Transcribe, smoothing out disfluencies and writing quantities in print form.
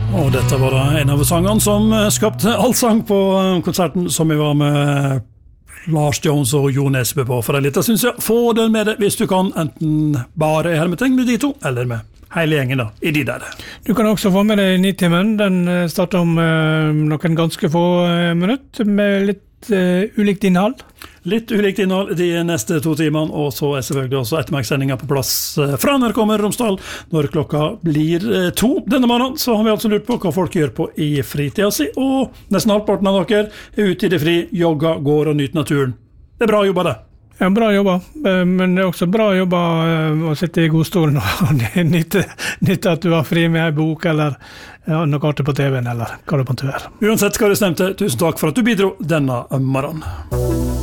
Og dette var da en av sangene som skapte allsang på konserten som vi var med Lars Jones og Jo Nesbø på for en liten, synes jeg. Få den med deg hvis du kan, enten bare hermetegn med de to, eller med hele gjengen da, i de der. Du kan også få med deg Nitimen. Den starter om noen ganske få minutter med litt ulikt innhold. Litt ulikt innhold de neste 2 timene, og så selvfølgelig også ettermærkssendinga på plass fra NRK med Romsdal når klokka blir 2 denne morgenen. Så har vi altså lurt på hva folk gjør på i fritida si, og nesten halvparten av dere er ute i det fri, jogger, går og nyter naturen. Det er bra jobba det. Ja, bra jobba, men det er også bra jobba å sitte i godstolen og nytte at du har fri med en bok eller noe artig på TV-en eller hva det måtte være. Uansett hva du stemte, tusen takk for at du bidro denne morgenen.